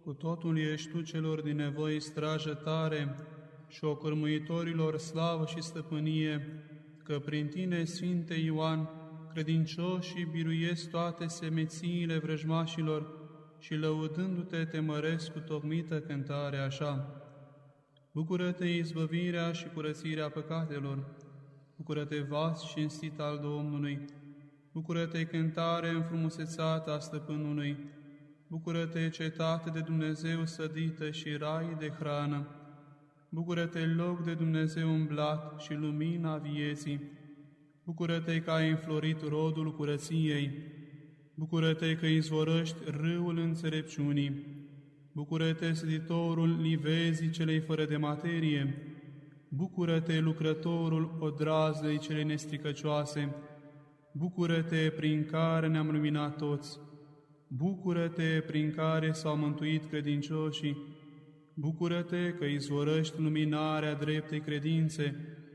Cu totul ești Tu celor din nevoi strajă tare și ocărmuitorilor slavă și stăpânie, că prin Tine, Sfinte Ioan, credincioșii biruiesc toate semețiile vrăjmașilor și lăudându-Te te măresc cu tocmită cântare așa. Bucură-te, izbăvirea și curățirea păcatelor! Bucură-te, vas și cinstit al Domnului! Bucură-te, cântare înfrumusețată a Stăpânului! Bucură-te, cetate de Dumnezeu sădită și rai de hrană! Bucură-te, loc de Dumnezeu umblat și lumina vieții! Bucură-te că ai înflorit rodul curăției! Bucură-te că izvorăști râul înțelepciunii! Bucură-te, săditorul livezii celei fără de materie! Bucură-te, lucrătorul odrazlei cele nestricăcioase! Bucură-te, prin care ne-am luminat toți! Bucură-te, prin care s-au mântuit credincioșii! Bucură-te că izvorăști luminarea dreptei credințe!